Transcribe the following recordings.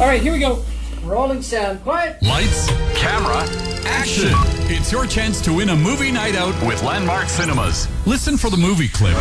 All right, here we go. Rolling sound. Quiet. Lights, camera, action. It's your chance to win a movie night out with Landmark Cinemas. Listen for the movie clip.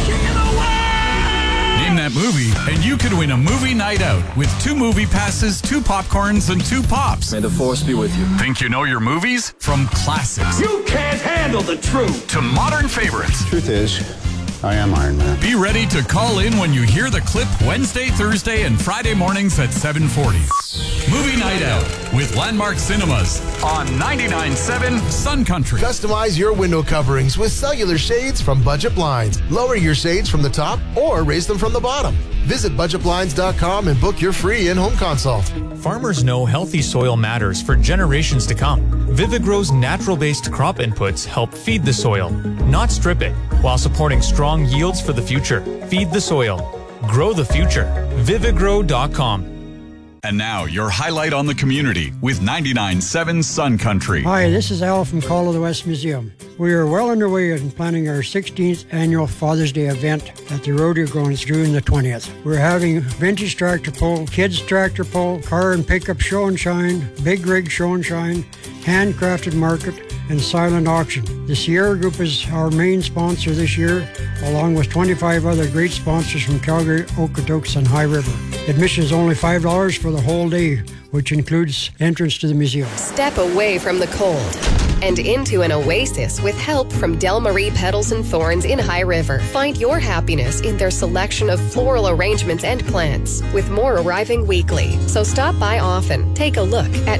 Name that movie, and you could win a movie night out with 2 movie passes, 2 popcorns, and 2 pops. May the force be with you. Think you know your movies? From classics. You can't handle the truth. To modern favorites. Truth is, I am Iron Man. Be ready to call in when you hear the clip Wednesday, Thursday, and Friday mornings at 7:40. Movie Night Out with Landmark Cinemas on 99.7 Sun Country. Customize your window coverings with cellular shades from Budget Blinds. Lower your shades from the top or raise them from the bottom. Visit budgetblinds.com and book your free in-home consult. Farmers know healthy soil matters for generations to come. Vivigrow's natural-based crop inputs help feed the soil, not strip it, while supporting strong yields for the future. Feed the soil. Grow the future. Vivigrow.com. And now, your highlight on the community with 99.7 Sun Country. Hi, this is Al from Call of the West Museum. We are well underway in planning our 16th annual Father's Day event at the rodeo grounds June the 20th. We're having vintage tractor pull, kids tractor pull, car and pickup show and shine, big rig show and shine, handcrafted market, and silent auction. The Sierra Group is our main sponsor this year, along with 25 other great sponsors from Calgary, Okotoks, and High River. Admission is only $5 for the whole day, which includes entrance to the museum. Step away from the cold and into an oasis with help from Del Marie Petals and Thorns in High River. Find your happiness in their selection of floral arrangements and plants, with more arriving weekly. So stop by often. Take a look at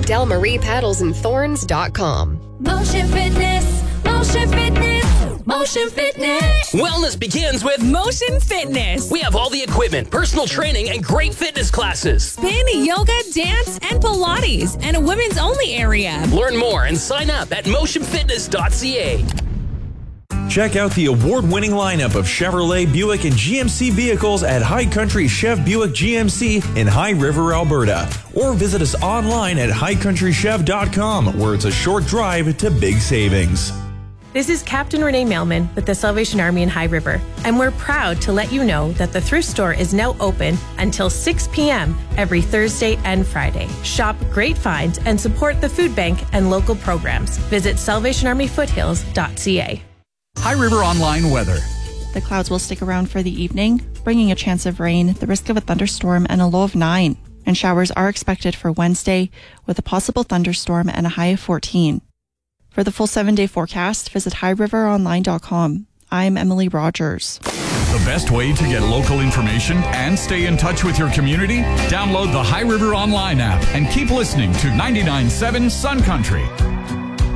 delmariepetelsandthorns.com. Motion Fitness, Motion Fitness, Motion Fitness. Wellness begins with Motion Fitness. We have all the equipment, personal training, and great fitness classes. Spin, yoga, dance, and Pilates, and a women's only area. Learn more and sign up at motionfitness.ca. Check out the award-winning lineup of Chevrolet, Buick, and GMC vehicles at High Country Chev Buick GMC in High River, Alberta. Or visit us online at highcountrychev.com, where it's a short drive to big savings. This is Captain Renee Mailman with the Salvation Army in High River, and we're proud to let you know that the thrift store is now open until 6 p.m. every Thursday and Friday. Shop great finds and support the food bank and local programs. Visit salvationarmyfoothills.ca. High River Online weather. The clouds will stick around for the evening, bringing a chance of rain, the risk of a thunderstorm, and a low of 9. And showers are expected for Wednesday, with a possible thunderstorm and a high of 14. For the full 7-day forecast, visit highriveronline.com. I'm Emily Rogers. The best way to get local information and stay in touch with your community? Download the High River Online app and keep listening to 99.7 Sun Country.